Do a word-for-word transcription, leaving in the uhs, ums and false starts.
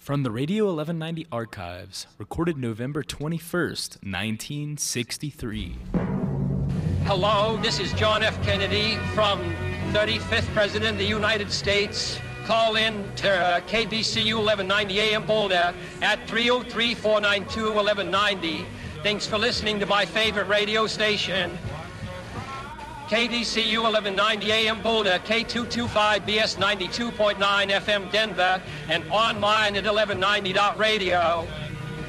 From the Radio eleven ninety archives, recorded November twenty-first, nineteen sixty-three. Hello, this is John F. Kennedy from thirty-fifth President of the United States. Call in to uh, K B C U eleven ninety A M Boulder at three oh three, four nine two, eleven ninety. Thanks for listening to my favorite radio station. K D C U eleven ninety A M Boulder, K two twenty-five B S ninety-two point nine F M Denver, and online at eleven ninety dot radio.